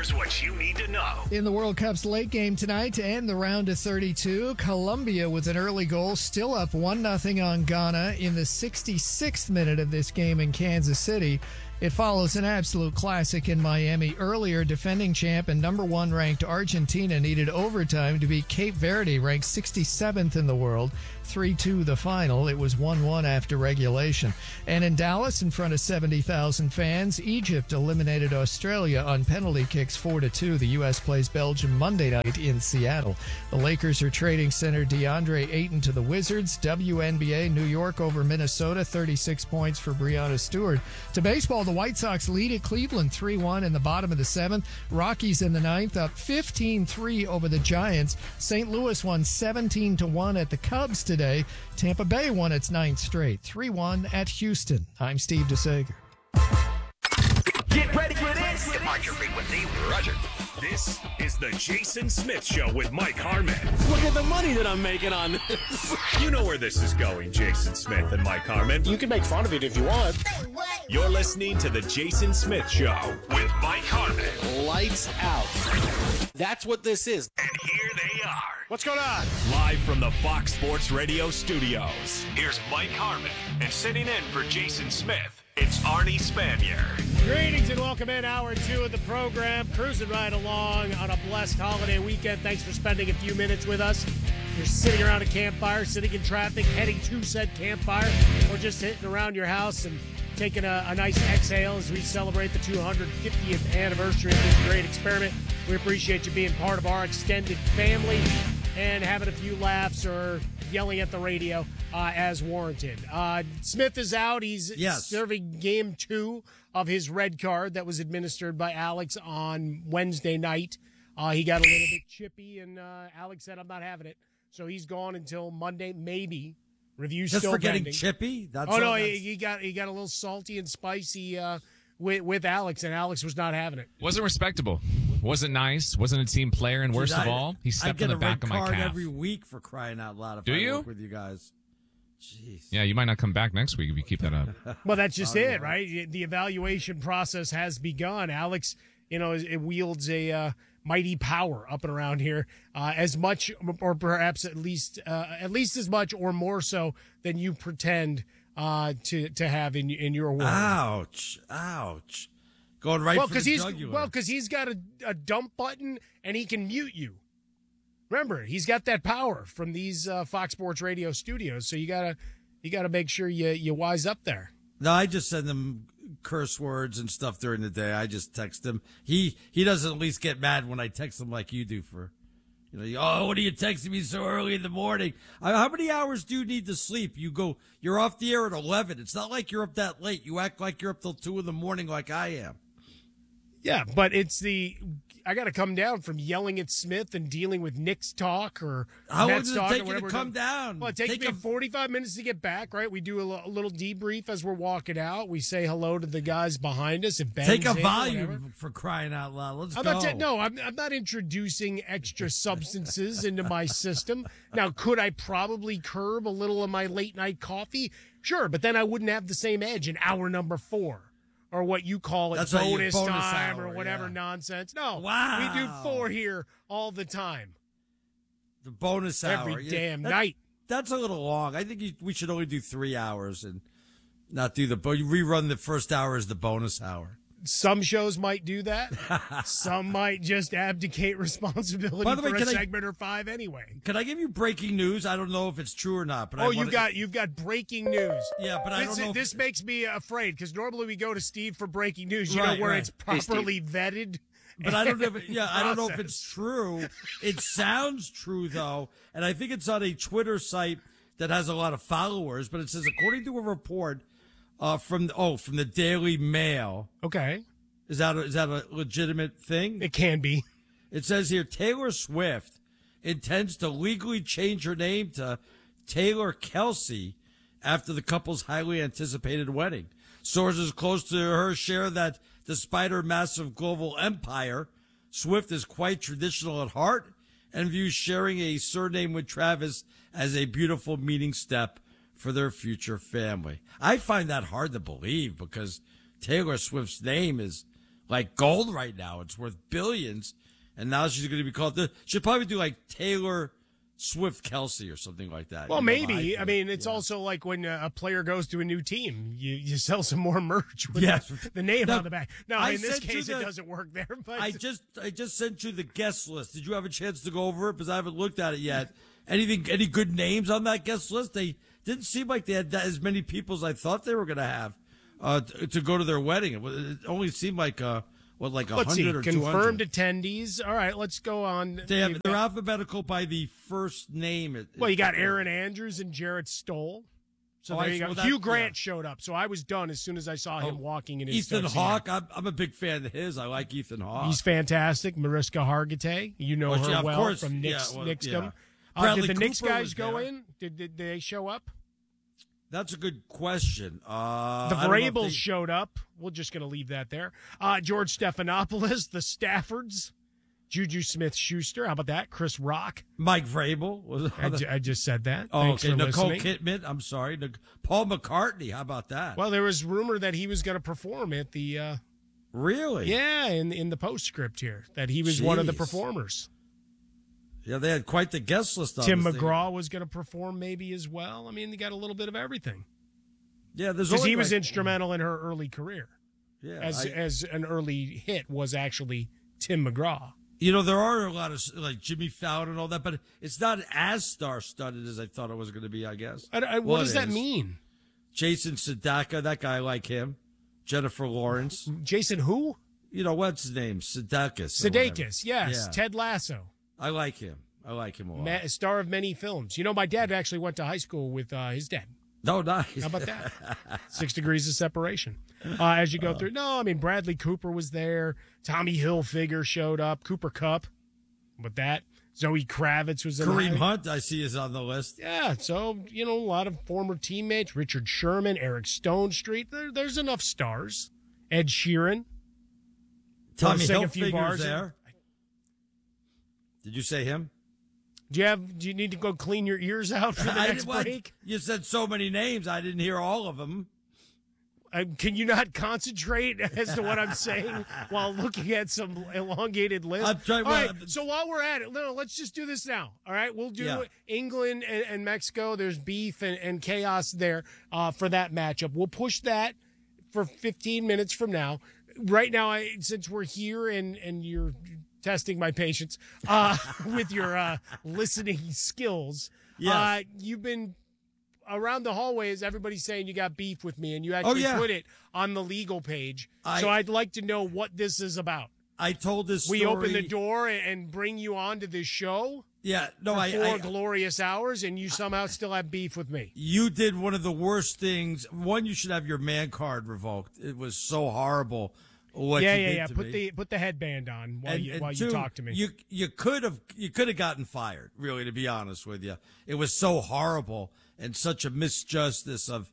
Here's what you need to know. In the World Cup's late game tonight to end the round of 32, Colombia with an early goal, still up 1-0 on Ghana in the 66th minute of this game in Kansas City. It follows an absolute classic in Miami. Earlier, defending champ and number 1 ranked Argentina needed overtime to beat Cape Verde, ranked 67th in the world. 3-2 the final. It was 1-1 after regulation. And in Dallas, in front of 70,000 fans, Egypt eliminated Australia on penalty kicks 4-2. The U.S. plays Belgium Monday night in Seattle. The Lakers are trading center DeAndre Ayton to the Wizards. WNBA, New York over Minnesota, 36 points for Breanna Stewart. To baseball, the White Sox lead at Cleveland 3-1 in the bottom of the 7th. Rockies in the 9th up 15-3 over the Giants. St. Louis won 17-1 at the Cubs today. Tampa Bay won its 9th straight, 3-1 at Houston. I'm Steve DeSager. Get ready for this. Departure frequency, Roger. This is the Jason Smith Show with Mike Harmon. Look at the money that I'm making on this. You know where this is going, Jason Smith and Mike Harmon. You can make fun of it if you want. You're listening to the Jason Smith Show with Mike Harmon. Lights out. That's what this is. And here they are. What's going on? Live from the Fox Sports Radio studios, here's Mike Harmon. And sitting in for Jason Smith, it's Arnie Spanier. Greetings and welcome in hour 2 of the program. Cruising right along on a blessed holiday weekend. Thanks for spending a few minutes with us. You're sitting around a campfire, sitting in traffic, heading to said campfire, or just hitting around your house and taking a nice exhale as we celebrate the 250th anniversary of this great experiment. We appreciate you being part of our extended family and having a few laughs or yelling at the radio as warranted. Smith is out. He's serving game 2 of his red card that was administered by Alex on Wednesday night. He got a little bit chippy, and Alex said, I'm not having it. So he's gone until Monday, maybe. Review's just still for getting pending. Chippy? He got a little salty and spicy with Alex, and Alex was not having it. Wasn't respectable. Wasn't nice. Wasn't a team player, and worst of all, he stepped on the back of my calf. I get a red card every week for crying out loud. Do you? Work with you guys. Jeez. Yeah, you might not come back next week if you keep that up. Well, that's just it, right? The evaluation process has begun. Alex, it wields a mighty power up and around here, as much, or perhaps at least as much or more so than you pretend to have in your world. Ouch! Going right for the jugular. Well, because he's got a dump button and he can mute you. Remember, he's got that power from these Fox Sports Radio studios. So you gotta make sure you wise up there. No, I just send him curse words and stuff during the day. I just text him. He doesn't at least get mad when I text him like you do for, what are you texting me so early in the morning? How many hours do you need to sleep? You're off the air at 11. It's not like you're up that late. You act like you're up till 2 in the morning like I am. Yeah, but I got to come down from yelling at Smith and dealing with Knicks talk or how long Mets does it talk take or you to whatever. come down? Well, it takes me 45 minutes to get back, right? We do a little debrief as we're walking out. We say hello to the guys behind us. It bangs Take a in, volume for crying out loud. Let's go. I'm not introducing extra substances into my system. Now, could I probably curb a little of my late night coffee? Sure, but then I wouldn't have the same edge in hour number 4. Or what you call it, bonus time or whatever nonsense. No, wow. We do 4 here all the time. The bonus hour. Every damn night. That's a little long. I think we should only do 3 hours and not do rerun the first hour as the bonus hour. Some shows might do that. Some might just abdicate responsibility for a segment or 5 anyway. Can I give you breaking news? I don't know if it's true or not. But you've got breaking news. Yeah, but I don't know. This makes me afraid because normally we go to Steve for breaking news. Where it's properly vetted. But I don't know. I don't know if it's true. It sounds true though, and I think it's on a Twitter site that has a lot of followers. But it says, according to a report from the Daily Mail. Okay. Is that a legitimate thing? It can be. It says here, Taylor Swift intends to legally change her name to Taylor Kelsey after the couple's highly anticipated wedding. Sources close to her share that despite her massive global empire, Swift is quite traditional at heart and views sharing a surname with Travis as a beautiful meeting step for their future family. I find that hard to believe because Taylor Swift's name is like gold right now. It's worth billions. And now she's going to be called, she'll probably do like Taylor Swift Kelsey or something like that. Well, maybe. I mean, it's also like when a player goes to a new team, you sell some more merch with the name on the back. No, in this case, it doesn't work there. But I just sent you the guest list. Did you have a chance to go over it? Because I haven't looked at it yet. Any good names on that guest list? They didn't seem like they had as many people as I thought they were going to have to go to their wedding. It only seemed like like 100 or 200. Confirmed attendees. All right, let's go on. They're alphabetical by the first name. Well, you got Aaron Andrews and Jarrett Stoll. So there you go. Hugh Grant showed up, so I was done as soon as I saw him walking in his Ethan Hawke. I'm a big fan of his. I like Ethan Hawke. He's fantastic. Mariska Hargitay. You know her well from Knicksdom. Did the Knicks guys go in? Did they show up? That's a good question. The Vrabels showed up. We're just going to leave that there. George Stephanopoulos, the Staffords, Juju Smith-Schuster. How about that? Chris Rock. Mike Vrabel. I just said that. Oh, Thanks okay. for Nicole listening. Kidman. I'm sorry. Paul McCartney. How about that? Well, there was rumor that he was going to perform at the... Really? Yeah, in the postscript here, that he was one of the performers. Yeah, they had quite the guest list on Tim this McGraw thing. was going to perform maybe as well. I mean, they got a little bit of everything. Yeah, because he was instrumental in her early career. Yeah, as an early hit was actually Tim McGraw. You know, there are a lot of like Jimmy Fallon and all that, but it's not as star-studded as I thought it was going to be. I guess. What does that mean? Jason Sudeikis, that guy, I like him. Jennifer Lawrence. Jason who? You know what's his name? Sudeikis. Yes. Yeah. Ted Lasso. I like him a lot. Star of many films. You know, my dad actually went to high school with his dad. Oh, nice. How about that? 6 degrees of separation. As you go through. No, I mean, Bradley Cooper was there. Tommy Hilfiger showed up. Cooper Kupp. With that. Zoe Kravitz was in there. Kareem Hunt, I see, is on the list. Yeah, so, you know, a lot of former teammates. Richard Sherman, Eric Stonestreet. There's enough stars. Ed Sheeran. Tommy Hilfiger's there. Did you say him? Do you need to go clean your ears out for the next break? You said so many names, I didn't hear all of them. Can you not concentrate as to what I'm saying while looking at some elongated list? I'm trying. All right, so while we're at it, let's just do this now. All right, we'll do England and Mexico. There's beef and chaos there for that matchup. We'll push that for 15 minutes from now. Right now, since we're here and you're testing my patience with your listening skills, you've been around the hallways, everybody's saying you got beef with me, and you actually put it on the legal page. So I'd like to know what this is about. I told this story. We open the door and bring you on to this show. Yeah, no, for 4 glorious hours, and you somehow still have beef with me. You did one of the worst things. One, you should have your man card revoked. It was so horrible. What you did to me. Put the headband on while you talk to me. You could have gotten fired. Really, to be honest with you, it was so horrible and such a misjustice of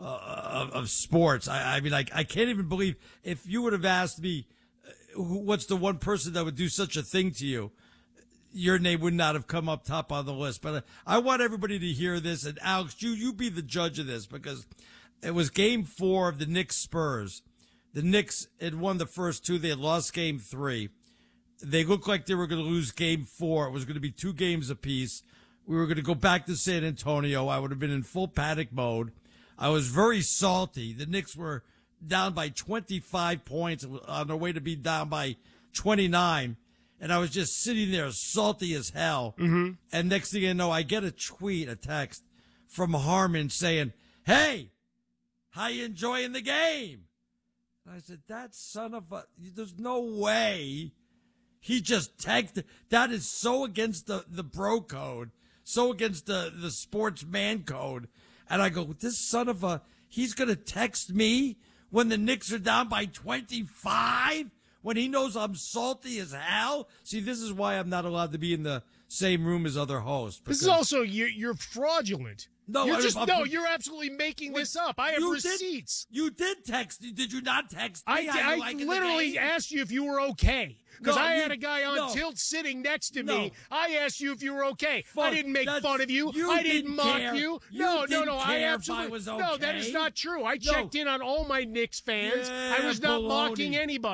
sports. I mean, I can't even believe if you would have asked me, what's the one person that would do such a thing to you? Your name would not have come up top on the list. But I want everybody to hear this. And Alex, you be the judge of this, because it was Game 4 of the Knicks Spurs. The Knicks had won the first 2. They had lost Game 3. They looked like they were going to lose Game 4. It was going to be 2 games apiece. We were going to go back to San Antonio. I would have been in full panic mode. I was very salty. The Knicks were down by 25 points on their way to be down by 29. And I was just sitting there salty as hell. Mm-hmm. And next thing you know, I get a text from Harmon saying, "Hey, how you enjoying the game?" And I said, that son of a, there's no way. He just texted. That is so against the bro code, so against the sports man code. And I go, this son of a, he's going to text me when the Knicks are down by 25? When he knows I'm salty as hell? See, this is why I'm not allowed to be in the same room as other hosts. This is also, you're fraudulent. No, you're absolutely making this up. I have receipts. You did text. Did you not text me? I literally asked you if you were okay. Because I had a guy on tilt sitting next to me. I asked you if you were okay. I didn't make fun of you. I didn't mock you. No. I absolutely was okay. No, that is not true. I checked in on all my Knicks fans. I was not mocking anybody.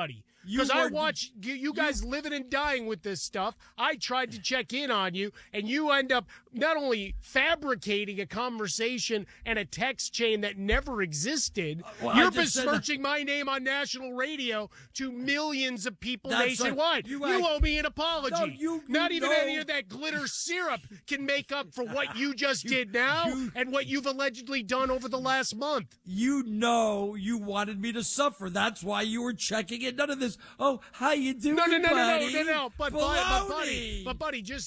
because I watch you guys living and dying with this stuff. I tried to check in on you, and you end up not only fabricating a conversation and a text chain that never existed, you're besmirching my name on national radio to millions of people nationwide. You owe me an apology. No, not even any of that glitter syrup can make up for what you just did now and what you've allegedly done over the last month. You know you wanted me to suffer. That's why you were checking it. None of this, oh, how you doing, No. buddy? But buddy, just